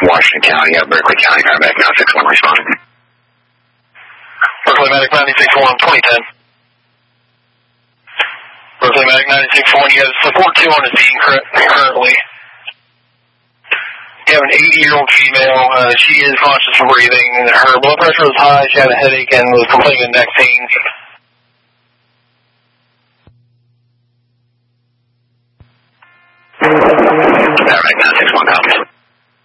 Washington County, Berkeley County, paramedic 961 responding. Berkeley Medic 961, 2010. Berkeley Medic 961, you have support 2 on the scene currently. You have an 80-year-old female. She is conscious and breathing. Her blood pressure was high. She had a headache and was complaining of neck pain.